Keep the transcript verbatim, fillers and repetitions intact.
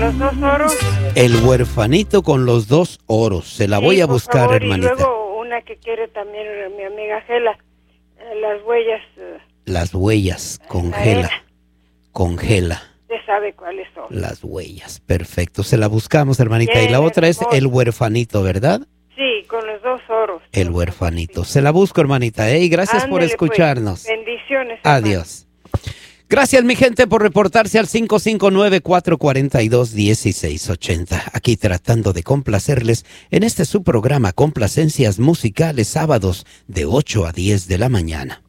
los dos oros. El huerfanito con los dos oros. Se la Sí, voy a por buscar, favor, hermanita. Y luego una que quiere también mi amiga Gela. eh, Las huellas. eh, Las huellas, la congela, arena. congela. Usted sabe cuáles son. Las huellas, perfecto. Se la buscamos, hermanita. Bien, Y la otra es hermoso. el huerfanito, ¿verdad? Sí, con los dos oros. El huerfanito. Se la busco, hermanita, ¿eh? Y gracias por Ándele, pues. escucharnos. Bendiciones. hermano. Adiós. Gracias, mi gente, por reportarse al cinco cinco nueve, cuatro cuatro dos, uno seis ocho cero. Aquí tratando de complacerles en este su programa Complacencias Musicales, sábados de ocho a diez de la mañana.